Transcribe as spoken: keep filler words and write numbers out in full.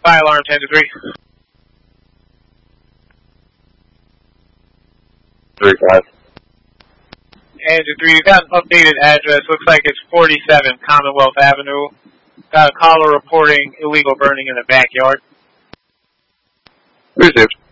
Fire alarm ten to three. three five. And to three, you got an updated address. Looks like it's forty-seven Commonwealth Avenue. Got a caller reporting illegal burning in the backyard. Received.